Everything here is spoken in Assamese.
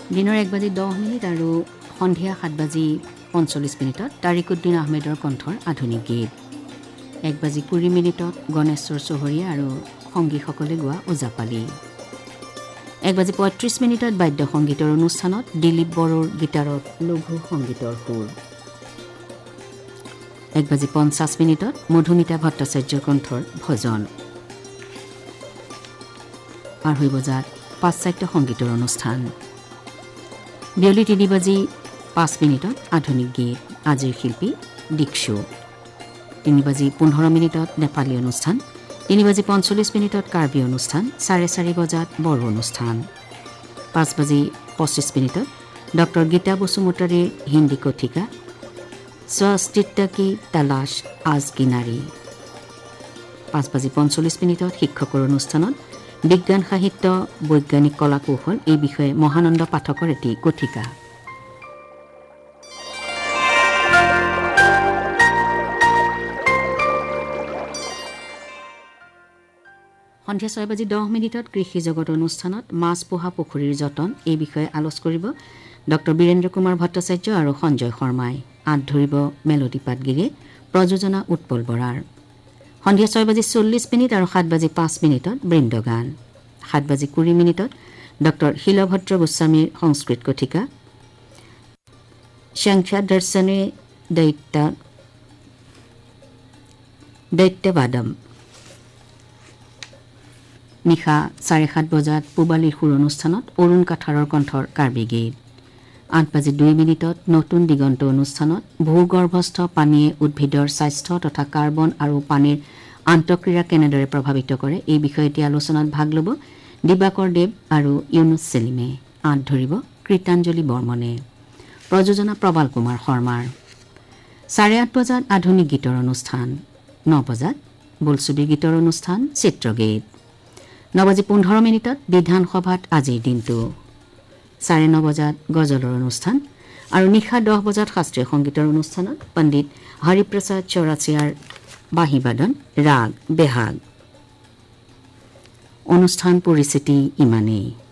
দিনৰ 1:10 আৰু সন্ধিয়া 7:45 তাৰিকুদ্দিন আহমেদৰ কণ্ঠৰ আধুনিক গীত। 1:20 গণেশ্বৰ চহৰীয়া আৰু সংগীসকলে গোৱা ওজাপালি। 1:35 বাদ্য সংগীতৰ অনুষ্ঠানত দিলীপ বড়োৰ গীটাৰত লঘু সংগীতৰ সুৰ। 1:50 মধুমিতা ভট্টাচাৰ্যৰ কণ্ঠৰ ভজন। 2:30 পাশ্চাত্য সংগীতৰ অনুষ্ঠান। বিয়লি 3:05 আধুনিক গীত। আজিৰ শিল্পী দীক্ষু। 3:15 নেপালী অনুষ্ঠান। 3:45 কাৰ্বি অনুষ্ঠান। 4:30 বড়ো অনুষ্ঠান। 5:25 ডক্টৰ গীতা বসুমতাৰীৰ হিন্দী কথিকা স্বস্তিত্ব কি তালাশ আজ কি নাৰী। 5:45 শিক্ষকৰ অনুষ্ঠানত বিজ্ঞান সাহিত্য বৈজ্ঞানিক কলা কৌশল এই বিষয়ে মহানন্দ পাঠকৰ এটি কথিকা। সন্ধিয়া 6:10 কৃষি জগত অনুষ্ঠানত মাছ পোহা পুখুৰীৰ যতন এই বিষয়ে আলোচ কৰিব ডক্টৰ বীৰেন্দ্ৰ কুমাৰ ভট্টাচাৰ্য আৰু সঞ্জয় শৰ্মাই। আঁত ধৰিব মেলডি পাটগিৰিয়ে, প্ৰযোজনা উৎপল বৰাৰ। সন্ধিয়া 6:40 আৰু 7:05 বৃন্দগান। 7:20 ডক্টৰ শিলভদ্ৰ গোস্বামীৰ সংস্কৃত কথিকা সংখ্যা দৰ্শনে দৈত্যবাদম। নিশা 7:30 পূবালীৰ সুৰ অনুষ্ঠানত অৰুণ কাঠাৰৰ কণ্ঠৰ কাৰ্বি গীত। 8:02 নতুন দিগন্ত অনুষ্ঠানত ভূগৰ্ভস্থ পানীয়ে উদ্ভিদৰ স্বাস্থ্য তথা কাৰ্বন আৰু পানীৰ আন্তঃক্ৰিয়া কেনেদৰে প্ৰভাৱিত কৰে এই বিষয়টি আলোচনাত ভাগ ল'ব দিবাকৰ দেৱ আৰু ইউনুছ চেলিমে। আঁত ধৰিব কৃতাঞ্জলি বৰ্মনে। প্ৰযোজনা প্ৰবাল কুমাৰ শৰ্মাৰ। 8:30 আধুনিক গীতৰ অনুষ্ঠান। 9:00 বোলছবি গীতৰ অনুষ্ঠান চিত্ৰগীত। 9:15 বিধানসভাত আজিৰ দিনটো। 9:30 গজলৰ অনুষ্ঠান আৰু নিশা 10:00 শাস্ত্ৰীয় সংগীতৰ অনুষ্ঠানত পণ্ডিত হৰিপ্ৰসাদ চৌৰাচিয়াৰ বাঁহীবাদন ৰাগ বেহাগ। অনুষ্ঠান পৰিস্থিতি ইমানেই।